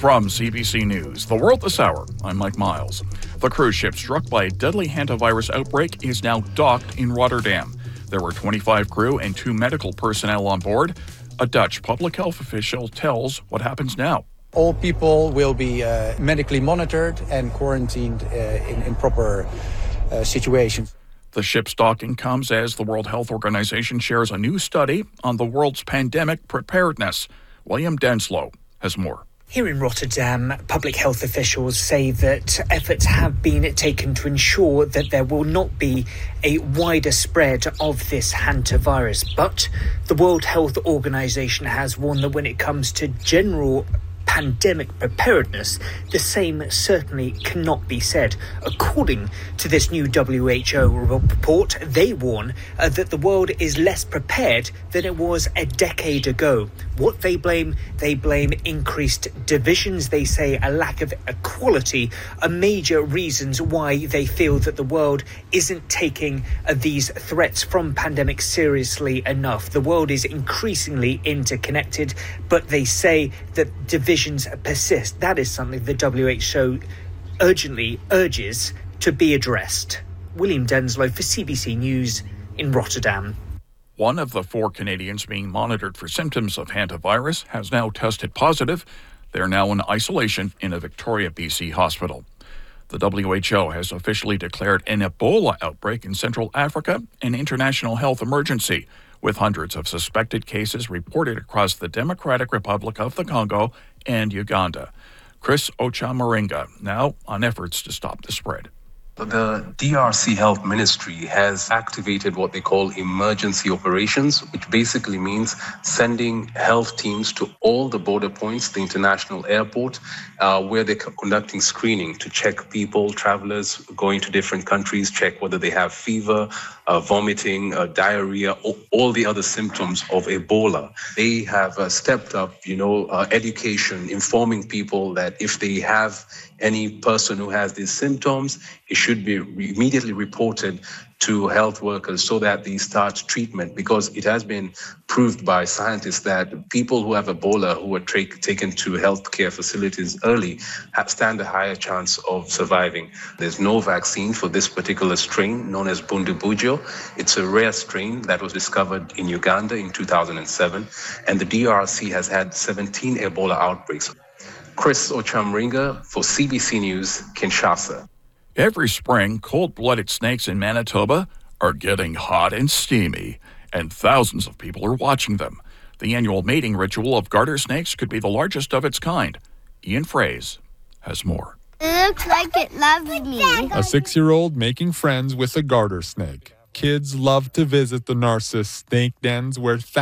From CBC News, The World This Hour, I'm Mike Miles. The cruise ship struck by a deadly hantavirus outbreak is now docked in Rotterdam. There were 25 crew and 2 medical personnel on board. A Dutch public health official tells what happens now. All people will be medically monitored and quarantined in proper situations. The ship's docking comes as the World Health Organization shares a new study on the world's pandemic preparedness. William Denslow has more. Here in Rotterdam, public health officials say that efforts have been taken to ensure that there will not be a wider spread of this hantavirus. But the World Health Organization has warned that when it comes to general pandemic preparedness, the same certainly cannot be said. According to this new WHO report, they warn that the world is less prepared than it was a decade ago. What they blame increased divisions. They say a lack of equality are major reasons why they feel that the world isn't taking these threats from pandemics seriously enough. The world is increasingly interconnected, but they say that divisions persist. That is something the WHO urgently urges to be addressed. William Denslow for CBC News in Rotterdam. One of the 4 Canadians being monitored for symptoms of hantavirus has now tested positive. They're now in isolation in a Victoria, BC hospital. The WHO has officially declared an Ebola outbreak in Central Africa an international health emergency, with hundreds of suspected cases reported across the Democratic Republic of the Congo and Uganda. Chris Ochamaringa now on efforts to stop the spread. The DRC Health Ministry has activated what they call emergency operations, which basically means sending health teams to all the border points, the international airport, where they're conducting screening to check people, travelers going to different countries, check whether they have fever, vomiting, diarrhea, all the other symptoms of Ebola. They have stepped up, education, informing people that if they have any person who has these symptoms, it should be immediately reported to health workers so that they start treatment, because it has been proved by scientists that people who have Ebola who are taken to healthcare facilities early stand a higher chance of surviving. There's no vaccine for this particular strain known as Bundibugyo. It's a rare strain that was discovered in Uganda in 2007, and the DRC has had 17 Ebola outbreaks. Chris Ochamaringa for CBC News, Kinshasa. Every spring, cold-blooded snakes in Manitoba are getting hot and steamy, and thousands of people are watching them. The annual mating ritual of garter snakes could be the largest of its kind. Ian Fraze has more. It looks like it loves me. A 6-year-old making friends with a garter snake. Kids love to visit the Narcissus snake dens where